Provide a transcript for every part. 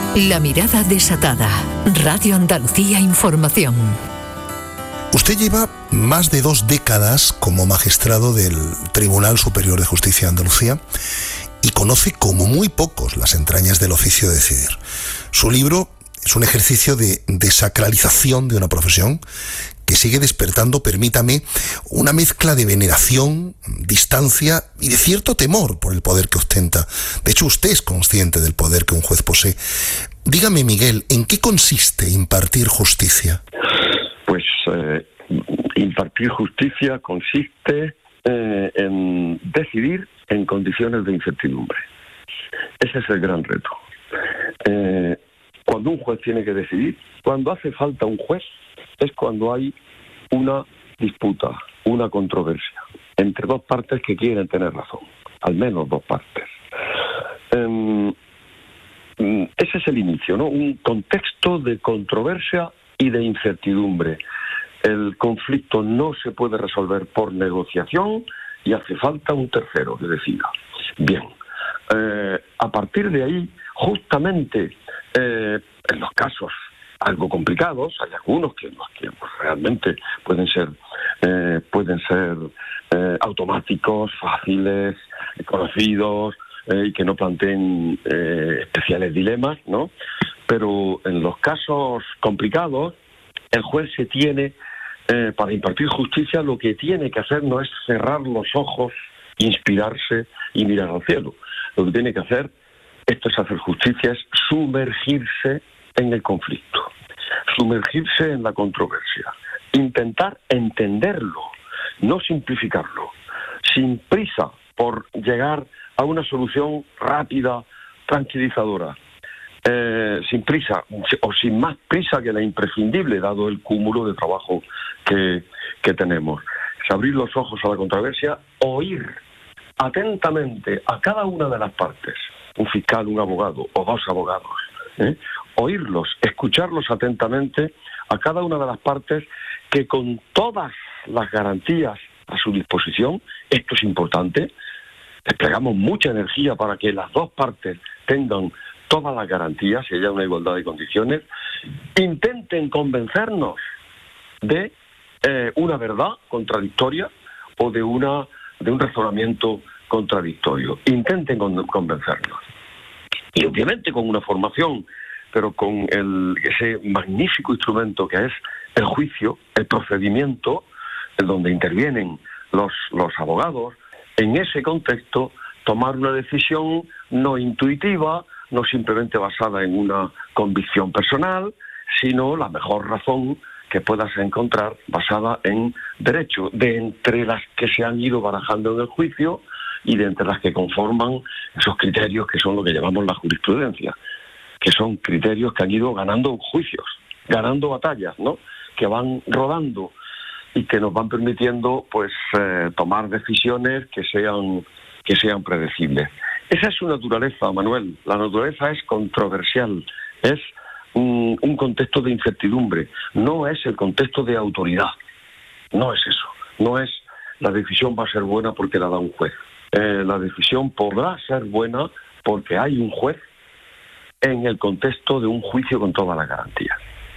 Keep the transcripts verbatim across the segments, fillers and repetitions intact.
La mirada desatada. Radio Andalucía Información. Usted lleva más de dos décadas como magistrado del Tribunal Superior de Justicia de Andalucía y conoce como muy pocos las entrañas del oficio de decidir. Su libro es un ejercicio de desacralización de una profesión que sigue despertando, permítame, una mezcla de veneración, distancia y de cierto temor por el poder que ostenta. De hecho, usted es consciente del poder que un juez posee. Dígame, Miguel, ¿en qué consiste impartir justicia? Pues eh, impartir justicia consiste eh, en decidir en condiciones de incertidumbre. Ese es el gran reto. Eh, cuando un juez tiene que decidir, cuando hace falta un juez, es cuando hay una disputa, una controversia, entre dos partes que quieren tener razón, al menos dos partes. Eh, ese es el inicio, ¿no? Un contexto de controversia y de incertidumbre. El conflicto no se puede resolver por negociación y hace falta un tercero que decida. Bien, eh, a partir de ahí, justamente eh, en los casos algo complicados, hay algunos que, que pues, realmente pueden ser eh, pueden ser eh, automáticos, fáciles, conocidos eh, y que no planteen eh, especiales dilemas, ¿no? Pero en los casos complicados, el juez se tiene, eh, para impartir justicia, lo que tiene que hacer no es cerrar los ojos, inspirarse y mirar al cielo. Lo que tiene que hacer, esto es hacer justicia, es sumergirse en el conflicto, sumergirse en la controversia, intentar entenderlo, no simplificarlo, sin prisa por llegar a una solución rápida, tranquilizadora, eh, sin prisa o sin más prisa que la imprescindible, dado el cúmulo de trabajo que, que tenemos. Es abrir los ojos a la controversia, oír atentamente a cada una de las partes, un fiscal, un abogado o dos abogados, ¿eh? Oírlos, escucharlos atentamente a cada una de las partes que con todas las garantías a su disposición, esto es importante, desplegamos mucha energía para que las dos partes tengan todas las garantías y haya una igualdad de condiciones, intenten convencernos de eh, una verdad contradictoria o de una de un razonamiento contradictorio. Intenten con, convencernos. Y obviamente con una formación, pero con el, ese magnífico instrumento que es el juicio, el procedimiento, en donde intervienen los, los abogados, en ese contexto tomar una decisión no intuitiva, no simplemente basada en una convicción personal, sino la mejor razón que puedas encontrar basada en derecho, de entre las que se han ido barajando en el juicio y de entre las que conforman esos criterios que son lo que llamamos la jurisprudencia, que son criterios que han ido ganando juicios, ganando batallas, ¿no? Que van rodando y que nos van permitiendo, pues, eh, tomar decisiones que sean que sean predecibles. Esa es su naturaleza, Manuel. La naturaleza es controversial, es un, un contexto de incertidumbre, no es el contexto de autoridad, no es eso, no es la decisión va a ser buena porque la da un juez. Eh, la decisión podrá ser buena porque hay un juez en el contexto de un juicio con todas las garantías.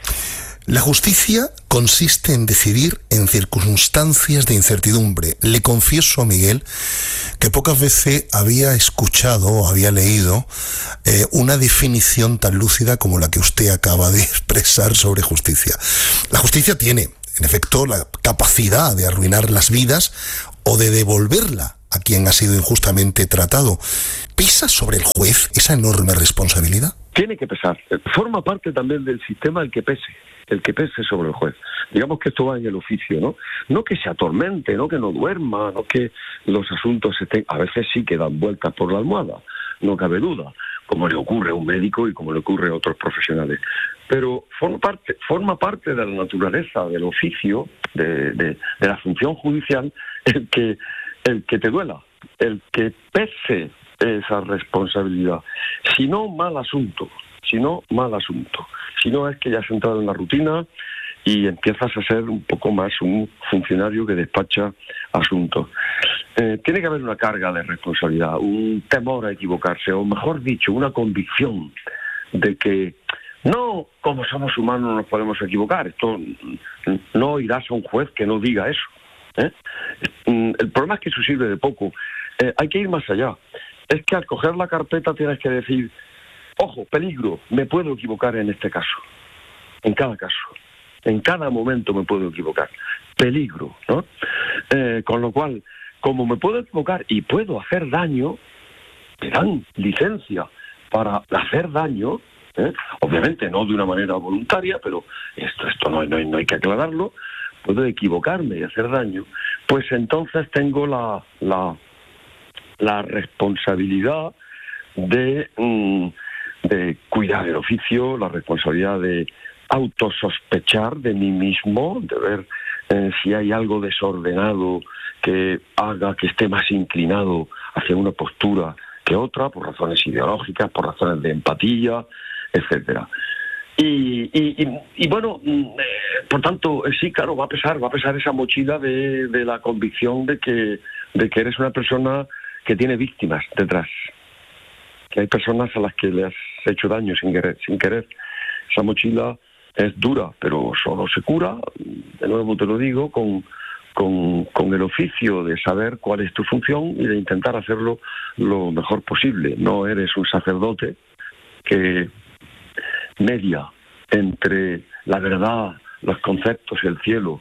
La justicia consiste en decidir en circunstancias de incertidumbre. Le confieso, Miguel, que pocas veces había escuchado o había leído eh, una definición tan lúcida como la que usted acaba de expresar sobre justicia. La justicia tiene, en efecto, la capacidad de arruinar las vidas o de devolverla a quien ha sido injustamente tratado. ¿Pesa sobre el juez esa enorme responsabilidad? Tiene que pesar. Forma parte también del sistema el que pese, el que pese sobre el juez. Digamos que esto va en el oficio, ¿no? No que se atormente, no que no duerma, no que los asuntos estén... A veces sí que dan vueltas por la almohada, no cabe duda, como le ocurre a un médico y como le ocurre a otros profesionales. Pero forma parte, forma parte de la naturaleza del oficio, de, de, de la función judicial, el que, el que te duela, el que pese esa responsabilidad. Si no, mal asunto, si no, mal asunto. Si no, es que ya has entrado en la rutina y empiezas a ser un poco más un funcionario que despacha asuntos. Eh, tiene que haber una carga de responsabilidad, un temor a equivocarse, o mejor dicho, una convicción de que no, como somos humanos no nos podemos equivocar. Esto no irás a un juez que no diga eso, ¿eh? El problema es que eso sirve de poco. Eh, hay que ir más allá. Es que al coger la carpeta tienes que decir, ojo, peligro, me puedo equivocar en este caso. En cada caso. En cada momento me puedo equivocar. Peligro, ¿no? Eh, con lo cual, como me puedo equivocar y puedo hacer daño, me dan licencia para hacer daño, ¿eh? Obviamente no de una manera voluntaria, pero esto, esto no, no, no hay que aclararlo, puedo equivocarme y hacer daño, pues entonces tengo la, la, la responsabilidad de, mm, de cuidar el oficio, la responsabilidad de autosospechar de mí mismo, de ver eh, si hay algo desordenado que haga que esté más inclinado hacia una postura que otra, por razones ideológicas, por razones de empatía, etcétera. Y, y, y, y bueno, eh, por tanto, eh, sí, claro, va a pesar, va a pesar esa mochila de, de la convicción de que, de que eres una persona que tiene víctimas detrás, que hay personas a las que le has hecho daño sin querer, sin querer. Esa mochila es dura, pero solo se cura, de nuevo te lo digo, con, con, con el oficio de saber cuál es tu función y de intentar hacerlo lo mejor posible. No eres un sacerdote que media entre la verdad, los conceptos, el cielo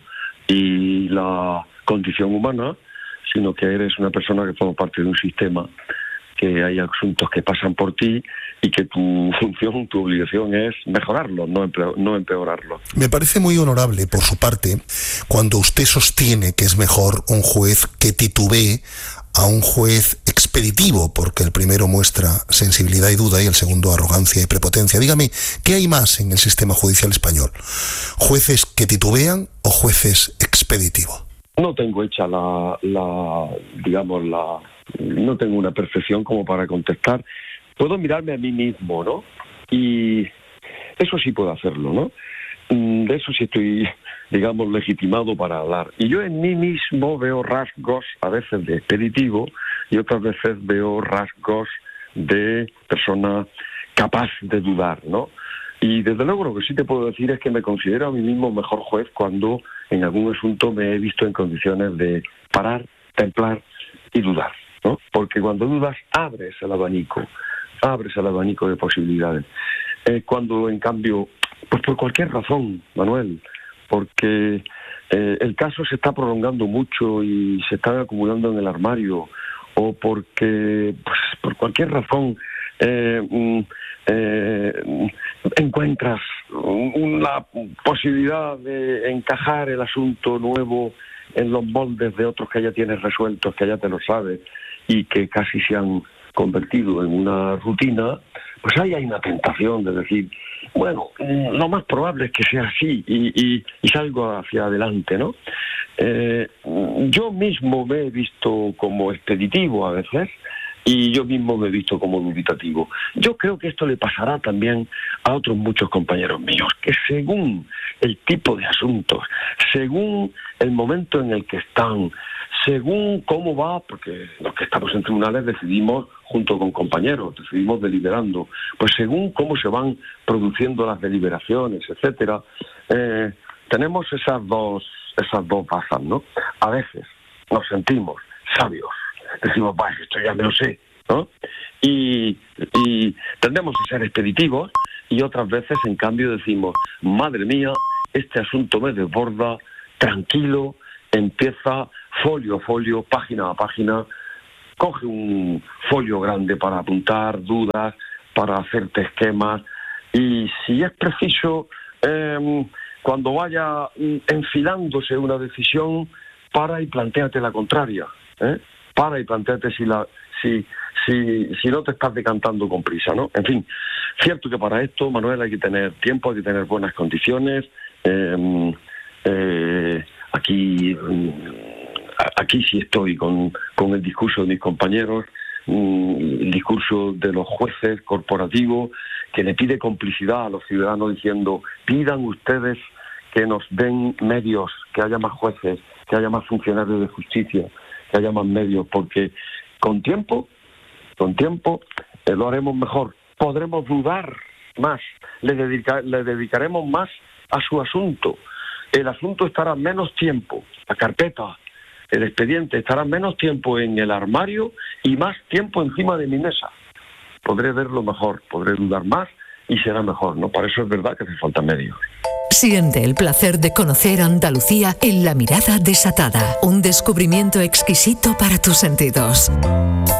y la condición humana, sino que eres una persona que forma parte de un sistema, que hay asuntos que pasan por ti y que tu función, tu obligación es mejorarlo, no, empeor, no empeorarlo. Me parece muy honorable por su parte cuando usted sostiene que es mejor un juez que titubee a un juez expeditivo, porque el primero muestra sensibilidad y duda y el segundo arrogancia y prepotencia. Dígame, ¿qué hay más en el sistema judicial español? ¿Jueces que titubean o jueces expeditivos? No tengo hecha la, la digamos, la... no tengo una perfección como para contestar. Puedo mirarme a mí mismo, ¿no? Y eso sí puedo hacerlo, ¿no? De eso sí estoy, digamos, legitimado para hablar. Y yo en mí mismo veo rasgos, a veces de expeditivo, y otras veces veo rasgos de persona capaz de dudar, ¿no? Y desde luego lo que sí te puedo decir es que me considero a mí mismo mejor juez cuando en algún asunto me he visto en condiciones de parar, templar y dudar, ¿no? Porque cuando dudas abres el abanico, abres el abanico de posibilidades. Eh, cuando en cambio, pues por cualquier razón, Manuel, porque eh, el caso se está prolongando mucho y se está acumulando en el armario, o porque, pues por cualquier razón, eh, eh, encuentras una posibilidad de encajar el asunto nuevo en los moldes de otros que ya tienes resueltos, que ya te lo sabes, y que casi se han convertido en una rutina, pues ahí hay una tentación de decir, bueno, lo más probable es que sea así y, y, y salgo hacia adelante, ¿no? Eh, yo mismo me he visto como expeditivo a veces y yo mismo me he visto como dubitativo. Yo creo que esto le pasará también a otros muchos compañeros míos, que según el tipo de asuntos, según el momento en el que están, según cómo va, porque los que estamos en tribunales decidimos junto con compañeros, decidimos deliberando, pues según cómo se van produciendo las deliberaciones, etcétera, eh, tenemos esas dos, esas dos bazas, ¿no? A veces nos sentimos sabios, decimos, vaya, esto ya me lo sé, ¿no? Y, y tendemos a ser expeditivos, y otras veces, en cambio, decimos, madre mía, este asunto me desborda, tranquilo, empieza folio a folio, página a página, coge un folio grande para apuntar dudas, para hacerte esquemas, y si es preciso, eh, cuando vaya enfilándose una decisión, para y plantéate la contraria, ¿eh? Para y plantéate si la si si si no te estás decantando con prisa, ¿no? En fin, cierto que para esto, Manuel, hay que tener tiempo, hay que tener buenas condiciones. Eh, eh, aquí aquí sí estoy con, con el discurso de mis compañeros, el discurso de los jueces corporativos, que le pide complicidad a los ciudadanos diciendo, pidan ustedes que nos den medios, que haya más jueces, que haya más funcionarios de justicia, que haya más medios, porque con tiempo, con tiempo, eh, lo haremos mejor. Podremos dudar, más, le, dedica, le dedicaremos más a su asunto. El asunto estará menos tiempo, la carpeta, el expediente estará menos tiempo en el armario y más tiempo encima de mi mesa. Podré verlo mejor, podré dudar más y será mejor, ¿no? Para eso es verdad que hace falta medios. Siente el placer de conocer Andalucía en La Mirada Desatada, un descubrimiento exquisito para tus sentidos.